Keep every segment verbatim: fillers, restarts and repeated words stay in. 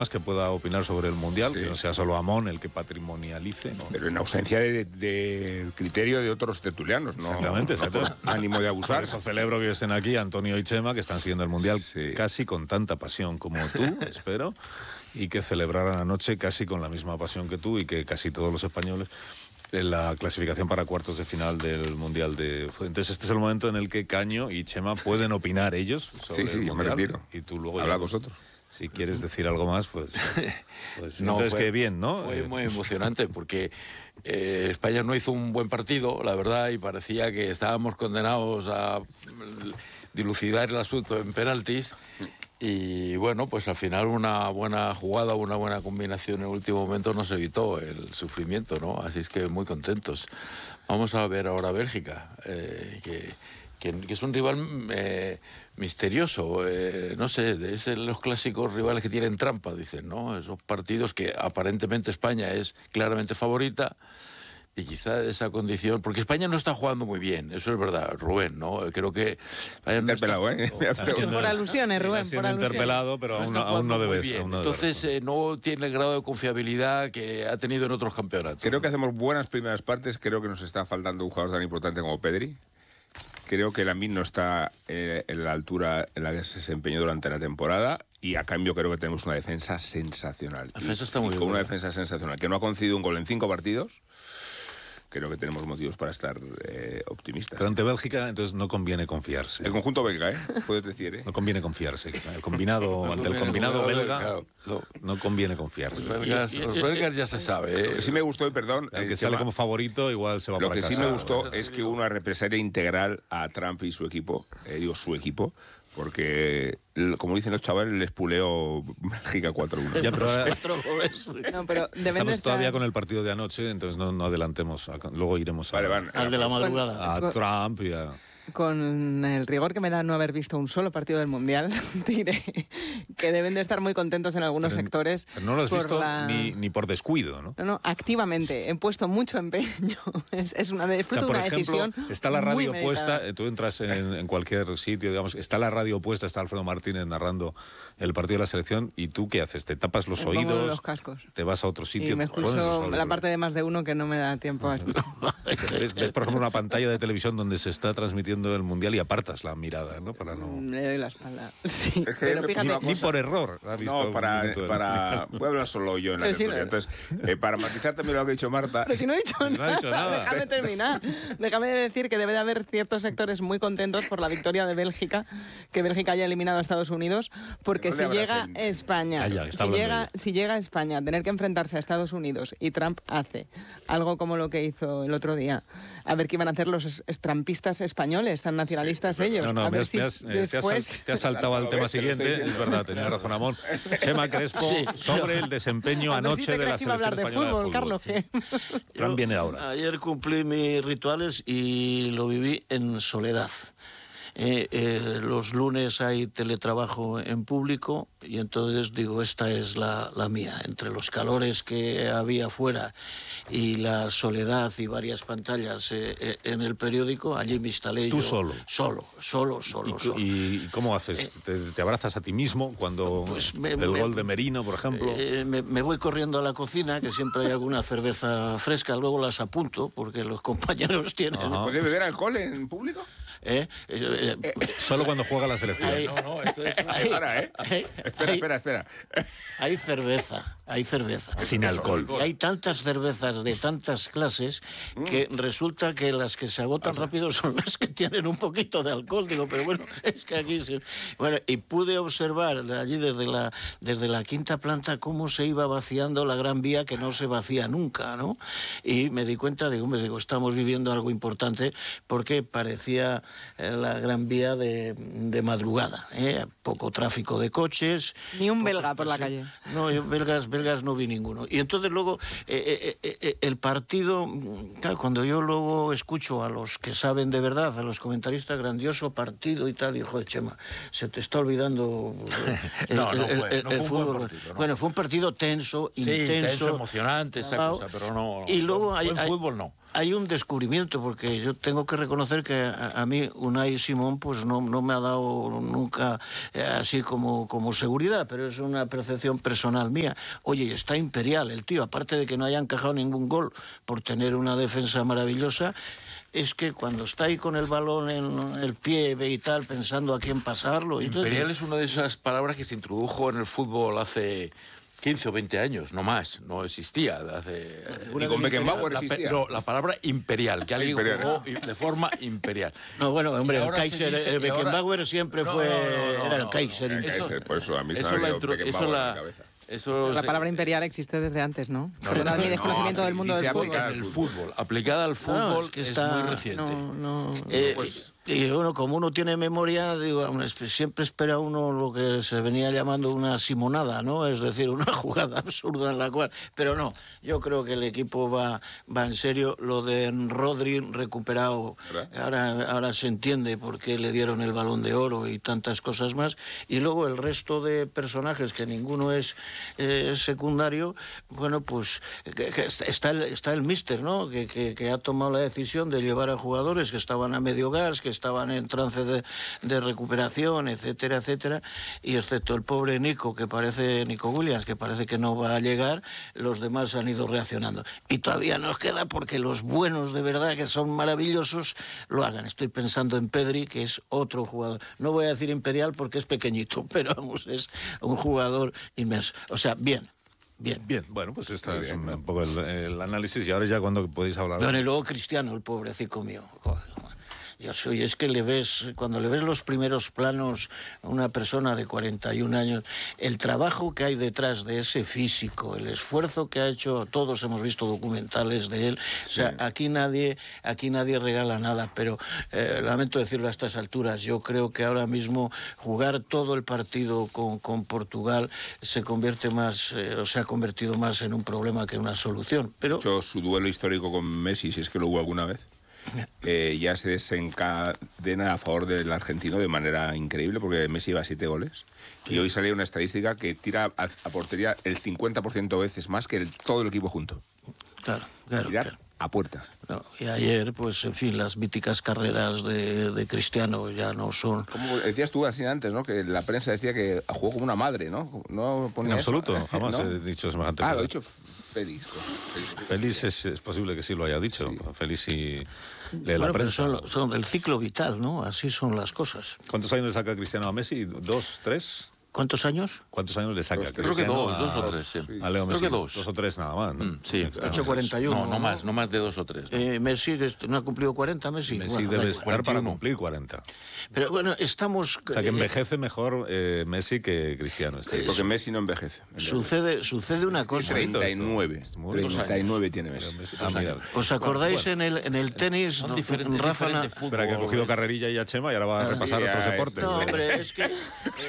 que pueda opinar sobre el Mundial, sí. que no sea solo Amón el que patrimonialice, ¿no? Pero en ausencia de, de criterio de otros tertulianos, ¿no? Exactamente, exacto. Ánimo de abusar. Por eso celebro que estén aquí Antonio y Chema, que están siguiendo el Mundial sí. casi con tanta pasión como tú, espero, y que celebraran anoche casi con la misma pasión que tú y que casi todos los españoles en la clasificación para cuartos de final del Mundial de... Entonces este es el momento en el que Caño y Chema pueden opinar ellos sobre Sí, sí, el yo me Mundial, retiro. y tú luego... Habla ya, vosotros. Si quieres decir algo más, pues... pues no, entonces fue, qué bien, ¿no? Fue Eh, muy emocionante porque eh, España no hizo un buen partido, la verdad, y parecía que estábamos condenados a dilucidar el asunto en penaltis. Y bueno, pues al final una buena jugada, una buena combinación en el último momento nos evitó el sufrimiento, ¿no? Así es que muy contentos. Vamos a ver ahora Bélgica, eh, que... Que, que es un rival eh, misterioso, eh, no sé, es de los clásicos rivales que tienen trampa, dicen, ¿no? Esos partidos que aparentemente España es claramente favorita y quizá esa condición, porque España no está jugando muy bien, eso es verdad, Rubén, ¿no? Creo que... España no interpelado, está, ¿eh? Por alusiones, Rubén, siendo por alusiones. interpelado, pero no aún, está aún no jugando muy debes. bien. Aún no debes Entonces eh, no tiene el grado de confiabilidad que ha tenido en otros campeonatos. Creo que hacemos buenas primeras partes, creo que nos está faltando un jugador tan importante como Pedri. Creo que Lamine no está eh, en la altura en la que se desempeñó durante la temporada y a cambio creo que tenemos una defensa sensacional. La defensa y, está muy y con buena. una defensa sensacional, que no ha concedido un gol en cinco partidos. Creo que tenemos motivos para estar eh, optimistas. Pero ante Bélgica, entonces no conviene confiarse. El conjunto belga, ¿eh? Puedes decir, ¿eh? No conviene confiarse. El combinado, ante el combinado belga, claro, no. no conviene confiarse. Los belgas, los belgas ya se sabe, Lo ¿eh? que sí me gustó, y perdón... El que eh, sale Chema, como favorito igual se va Lo para que casa. sí me gustó es que hubo una represalia integral a Trump y su equipo, eh, digo su equipo, porque, como dicen los chavales, les puleó Bélgica cuatro uno. Ya, pero ahora No, pero deben de estamos estar... todavía con el partido de anoche, entonces no, no adelantemos. A- luego iremos a, Vale, van. Al de la madrugada. a Trump y a... Con el rigor que me da no haber visto un solo partido del Mundial, diré que deben de estar muy contentos en algunos Pero- sectores. pero no lo has por visto la- ni, ni por descuido, ¿no? No, no, activamente. He puesto mucho empeño. Es, es una, de, O sea, fruto de por una ejemplo, decisión está la muy radio meditada. puesta, eh, tú entras en, en cualquier sitio, digamos, está la radio puesta, está Alfredo Martínez narrando el partido de la selección, y tú ¿qué haces? ¿Te tapas los Me pongo oídos? los cascos. ¿Te vas a otro sitio? Y me ¿Te pones los escucho la auriculares? parte de más de uno que no me da tiempo a escuchar. ¿Ves, ves, por ejemplo, una pantalla de televisión donde se está transmitiendo el Mundial y apartas la mirada, ¿no? Para no... Le doy la espalda. Sí, Es que pero me fíjate... puso una Ni cosa- por error. ¿Has visto No, un para... minuto del para Mundial? voy a hablar solo yo en la Pero sí, tertulia. no. Entonces, eh, para matizar también lo que ha dicho Marta... Pero si no he dicho Pues no ha nada. dicho nada. Déjame terminar. Déjame decir que debe de haber ciertos sectores muy contentos por la victoria de Bélgica, que Bélgica haya eliminado a Estados Unidos, porque ¿Dónde si habrá llega gente? España, Ah, ya, está si hablando llega, ella. si llega España a tener que enfrentarse a Estados Unidos y Trump hace algo como lo que hizo el otro día, a ver qué iban a hacer los es- trampistas españoles, tan nacionalistas ellos. No, no, a me ver has, si me has- eh, te has sal- después... te has saltado al tema ¿Ves? Te lo siguiente. estoy Es verdad, tenía razón Amón. Chema Crespo, sobre el desempeño A ver si anoche te de la crees que iba a selección hablar de española fútbol, de fútbol. Carlos, ¿qué? Fran viene ahora. Ayer cumplí mis rituales y lo viví en soledad. Eh, eh, los lunes hay teletrabajo en público y entonces digo, esta es la, la mía. Entre los calores que había afuera y la soledad y varias pantallas eh, eh, en el periódico, allí me instalé ¿Tú yo. solo? Solo, solo, solo, ¿Y, solo. y- y cómo haces? ¿Te, te abrazas a ti mismo cuando Pues me- el me- gol de Merino, por ejemplo? Eh, me, me voy corriendo a la cocina, que siempre hay alguna cerveza fresca, luego las apunto, porque los compañeros tienen. Ajá. ¿Puede beber alcohol en público? ¿Eh? Eh, eh, Solo cuando juega la selección. hay- No, no, esto es una... hay- Para, ¿eh? hay- Espera, hay- espera, espera. Hay cerveza, hay cerveza. Sin alcohol. Y hay tantas cervezas de tantas clases que resulta que las que se agotan rápido son las que tienen un poquito de alcohol. Digo, pero bueno, es que aquí se... Bueno, y pude observar allí desde la, desde la quinta planta cómo se iba vaciando la Gran Vía, que no se vacía nunca, ¿no? Y me di cuenta, digo, hombre, digo, estamos viviendo algo importante porque parecía eh, la Gran Vía de, de madrugada, ¿eh? Poco tráfico de coches. Ni un pocos belga por la paseos. calle. No, yo belgas, belgas no vi ninguno. Y entonces luego eh, eh, eh, el partido, claro, cuando yo luego escucho a los que saben de verdad, a los comentaristas, grandioso partido y tal, y joder, Chema, se te está olvidando el, No, no el- fue- el- no el fue un buen fútbol. partido, ¿no? Bueno, fue un partido tenso, Sí, intenso. tenso, emocionante esa clavado. cosa, pero no... Y luego hay- buen hay- fútbol no. hay un descubrimiento, porque yo tengo que reconocer que a, a mí Unai Simón pues no, no me ha dado nunca eh, así como, como seguridad, pero es una percepción personal mía. Oye, está imperial el tío, aparte de que no haya encajado ningún gol por tener una defensa maravillosa, es que cuando está ahí con el balón en el pie y tal, pensando a quién pasarlo... Imperial entonces... es una de esas palabras que se introdujo en el fútbol hace quince o veinte años, no más, no existía. Hace, Ni con Beckenbauer la, existía. No, la palabra imperial, que alguien Imperial. jugó de forma imperial. No, bueno, hombre, Y el ahora se Kaiser, dice- el y ahora- Beckenbauer siempre No, fue... no, no, no, era el no, Kaiser. no, El Kaiser, por eso a mí se eso me ha la ido intro- Beckenbauer eso en la- la cabeza. eso La se- palabra imperial existe desde antes, ¿no? Perdonad mi no, desconocimiento no, del mundo del dice fútbol. aplicada en el fútbol, aplicada al fútbol, es que es está- muy reciente. No, no... Eh, Pues- y bueno, como uno tiene memoria, digo, hombre, es que siempre espera uno lo que se venía llamando una simonada, ¿no? Es decir, una jugada absurda en la cual... Pero no, yo creo que el equipo va, va en serio. Lo de Rodri recuperado, ahora, ahora se entiende por qué le dieron el Balón de Oro y tantas cosas más. Y luego el resto de personajes, que ninguno es eh, secundario, bueno, pues que, que está, el, está el míster, ¿no? Que, que, que ha tomado la decisión de llevar a jugadores que estaban a medio gas, que estaban en trance de, de recuperación, etcétera, etcétera, y excepto el pobre Nico, que parece, Nico Williams, que parece que no va a llegar, los demás han ido reaccionando. Y todavía nos queda porque los buenos de verdad, que son maravillosos, lo hagan. Estoy pensando en Pedri, que es otro jugador. No voy a decir imperial porque es pequeñito, pero vamos, es un jugador inmenso. O sea, bien. Bien. Bien, bueno, pues este Muy es bien, un, ¿no? un poco el, el análisis y ahora ya cuando podéis hablar... Bueno, y luego Cristiano, el pobrecito mío. Joder, yo soy, es que le ves, cuando le ves los primeros planos a una persona de cuarenta y un años, el trabajo que hay detrás de ese físico, el esfuerzo que ha hecho, todos hemos visto documentales de él, sí. O sea, aquí nadie, aquí nadie regala nada, pero eh, lamento decirlo a estas alturas, yo creo que ahora mismo jugar todo el partido con, con Portugal se convierte más, eh, o se ha convertido más en un problema que en una solución. Pero De hecho, su duelo histórico con Messi, si es que lo hubo alguna vez, eh, ya se desencadena a favor del argentino de manera increíble, porque Messi lleva siete goles. Sí. Y hoy salía una estadística que tira a, a portería el cincuenta por ciento veces más que el, todo el equipo junto. Claro, claro. Tirar claro. a puerta. No, y ayer, pues, en fin, las míticas carreras de, de Cristiano ya no son... Como decías tú así antes, ¿no? Que la prensa decía que jugó como una madre, ¿no? No ponía en absoluto, eso. jamás ¿No? he dicho semejante Ah, cosa. lo ha dicho Félix. Félix, Félix es, es posible que sí lo haya dicho. Sí. Félix y lee bueno, la prensa. Son, son del ciclo vital, ¿no? Así son las cosas. ¿Cuántos años le saca Cristiano a Messi? ¿Dos? ¿Tres? ¿Cuántos años? ¿Cuántos años le saca? Dos, Creo que dos, a, dos o tres. Sí. A Leo Messi. Creo que dos. Dos o tres nada más, ¿no? Mm, sí, ocho cuarenta y uno. No, no más, no más de dos o tres. ¿no? Eh, Messi, que no ha cumplido cuarenta, Messi. Messi bueno, debe da estar igual. para cumplir cuarenta. Pero bueno, estamos... O sea, que envejece mejor eh, Messi que Cristiano. Este Porque Messi no envejece. Sucede, sucede una cosa. treinta y nueve. treinta y nueve tiene Messi. Ah, mira. ¿Os acordáis bueno. en, el, en el tenis? Son no, diferentes, Rafa, diferente Na- fútbol. Espera, que ha cogido carrerilla y a Chema y ahora va a repasar ya otros es- deportes. No, hombre, es que eh,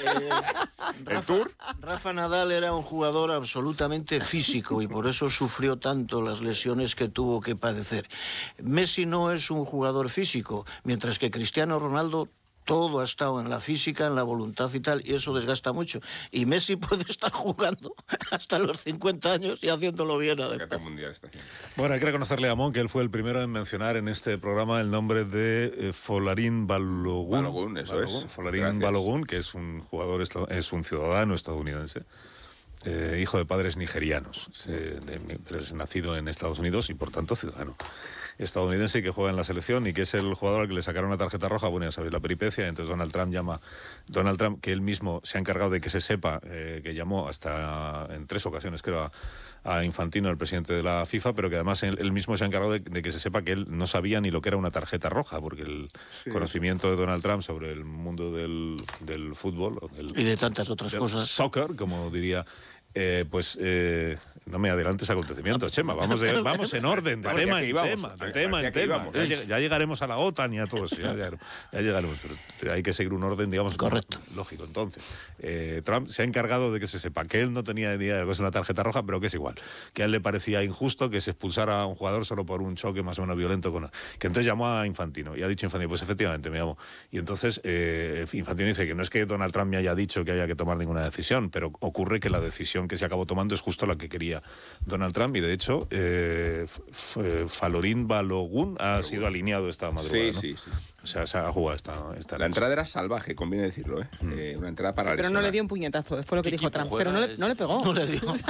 Rafa, Rafa Nadal era un jugador absolutamente físico y por eso sufrió tanto las lesiones que tuvo que padecer. Messi no es un jugador físico, mientras que Cristiano Ronaldo todo ha estado en la física, en la voluntad y tal, y eso desgasta mucho. Y Messi puede estar jugando hasta los cincuenta años y haciéndolo bien además. Mundial está haciendo. Bueno, hay que reconocerle a Mon que él fue el primero en mencionar en este programa el nombre de eh, Folarín Balogun. Balogun, eso es. Folarín Gracias. Balogun, que es un jugador, esta- es un ciudadano estadounidense, eh, hijo de padres nigerianos, eh, de- pero es nacido en Estados Unidos y por tanto ciudadano estadounidense, que juega en la selección y que es el jugador al que le sacaron una tarjeta roja. Bueno, ya sabéis la peripecia. Entonces Donald Trump llama, Donald Trump, que él mismo se ha encargado de que se sepa, eh, que llamó hasta en tres ocasiones, creo, a, a Infantino, el presidente de la FIFA, pero que además él, él mismo se ha encargado de, de que se sepa que él no sabía ni lo que era una tarjeta roja, porque el Sí. conocimiento de Donald Trump sobre el mundo del, del fútbol, o del, Y de tantas otras del cosas. soccer, como diría... Eh, pues eh, no me adelantes acontecimientos, Chema, vamos, de, vamos en orden, de Parecía tema que en íbamos, tema, de parecía tema en que tema. íbamos. Ya, lleg- ya llegaremos a la OTAN y a todo eso, ya, llegar- ya llegaremos, pero hay que seguir un orden, digamos, Correcto. lógico. Entonces, eh, Trump se ha encargado de que se sepa que él no tenía ni idea de que es una tarjeta roja, pero que es igual, que a él le parecía injusto que se expulsara a un jugador solo por un choque más o menos violento con... Que entonces llamó a Infantino y ha dicho Infantino, pues efectivamente me llamó. Y entonces eh, Infantino dice que no es que Donald Trump me haya dicho que haya que tomar ninguna decisión, pero ocurre que la decisión decisión que se acabó tomando es justo la que quería Donald Trump y de hecho eh, Falorín Balogun ha Balogun. sido alineado esta madrugada. Sí, ¿no? sí, sí. O sea, se ha jugado esta, esta La entrada era salvaje, conviene decirlo, ¿eh? Mm. eh una entrada para Pero lesionar. no le dio un puñetazo, fue lo que ¿Qué dijo equipo Trump. juega Pero no le, es? no le pegó. No le dio.